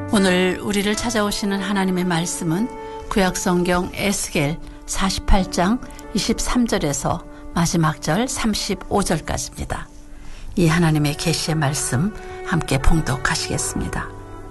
오늘 우리를 찾아오시는 하나님의 말씀은 구약성경 에스겔 48장 23절에서 마지막 절 35절까지입니다. 이 하나님의 계시의 말씀 함께 봉독하시겠습니다.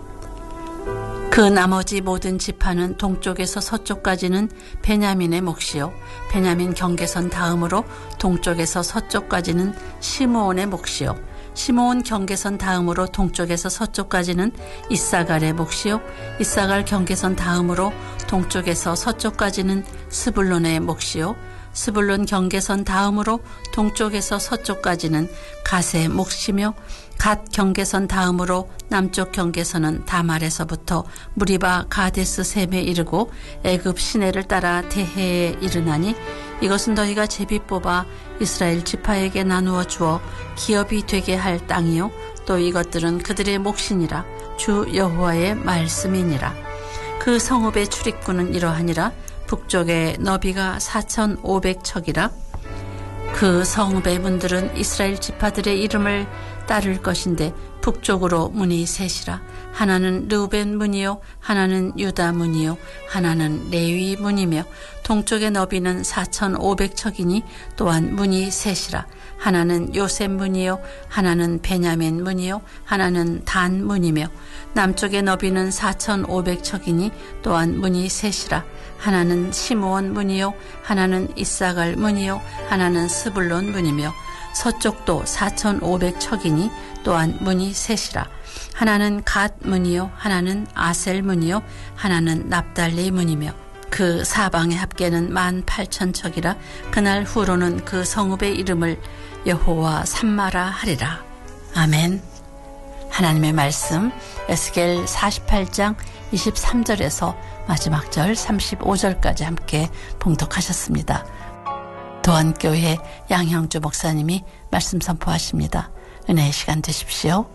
그 나머지 모든 지파는 동쪽에서 서쪽까지는 베냐민의 몫이요, 베냐민 경계선 다음으로 동쪽에서 서쪽까지는 시므온의 몫이요, 시므온 경계선 다음으로 동쪽에서 서쪽까지는 이사갈의 몫이요, 이사갈 경계선 다음으로 동쪽에서 서쪽까지는 스불론의 몫이요, 스불론 경계선 다음으로 동쪽에서 서쪽까지는 갓의 몫이며, 갓 경계선 다음으로 남쪽 경계선은 다말에서부터 무리바 가데스 셈에 이르고 애굽 시내를 따라 대해에 이르나니, 이것은 너희가 제비 뽑아 이스라엘 지파에게 나누어 주어 기업이 되게 할 땅이요, 또 이것들은 그들의 몫이니라. 주 여호와의 말씀이니라. 그 성읍의 출입구는 이러하니라. 북쪽의 너비가 4,500척이라. 그 성읍의 문들은 이스라엘 지파들의 이름을 따를 것인데 북쪽으로 문이 셋이라. 하나는 르우벤 문이요, 하나는 유다 문이요, 하나는 레위 문이며, 동쪽의 너비는 4,500척이니 또한 문이 셋이라. 하나는 요셉 문이요, 하나는 베냐민 문이요, 하나는 단 문이며, 남쪽의 너비는 4,500척이니 또한 문이 셋이라. 하나는 시므온 문이요, 하나는 이사갈 문이요, 하나는 스불론 문이며, 서쪽도 4,500척이니 또한 문이 셋이라. 하나는 갓 문이요, 하나는 아셀 문이요, 하나는 납달리 문이며, 그 사방의 합계는 18,000척이라. 그날 후로는 그 성읍의 이름을 여호와 삼마라 하리라. 아멘. 하나님의 말씀 에스겔 48장 23절에서 마지막 절 35절까지 함께 봉독하셨습니다. 도안교회 양형주 목사님이 말씀 선포하십니다. 은혜의 시간 되십시오.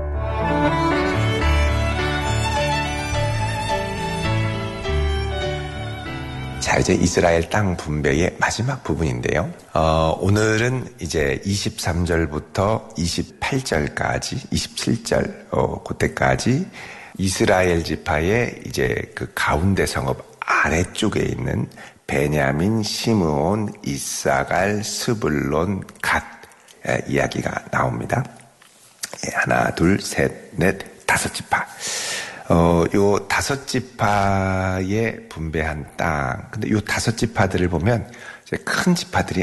자, 이제 이스라엘 땅 분배의 마지막 부분인데요. 오늘은 이제 23절부터 28절까지, 27절, 그때까지 이스라엘 지파의 이제 그 가운데 성읍 아래쪽에 있는 베냐민, 시므온, 이사갈, 스불론, 갓 이야기가 나옵니다. 하나, 둘, 셋, 넷, 다섯 지파. 요 다섯 지파에 분배한 땅. 근데 요 다섯 지파들을 보면 이제 큰 지파들이